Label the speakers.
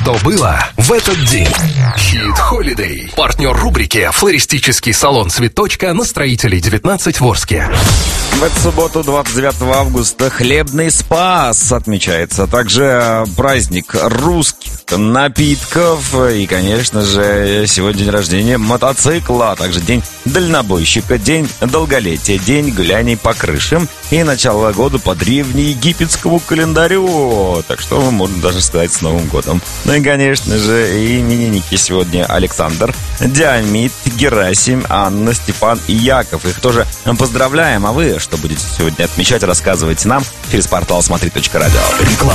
Speaker 1: что было в этот день. Hit Holiday. Партнер рубрики «Флористический салон «Цветочка» на Строителей 19 в Орске.
Speaker 2: В эту субботу, 29 августа, Хлебный Спас отмечается. Также праздник русских напитков. И, конечно же, сегодня день рождения мотоцикла. Также день дальнобойщика, день долголетия, день гуляний по крышам. И начало года по древнеегипетскому календарю. Так что можно даже сказать с Новым годом. Ну и, конечно же, именинники сегодня: Александр, Диамид, Герасим, Анна, Степан и Яков. Их тоже поздравляем. А вы что будете сегодня отмечать, рассказывайте нам через портал смотри.радио.
Speaker 1: Реклама.